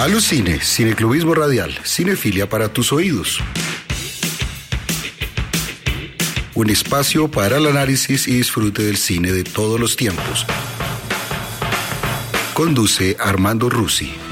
Alucine, cineclubismo radial, cinefilia para tus oídos. Un espacio para el análisis y disfrute del cine de todos los tiempos. Conduce Armando Rusi.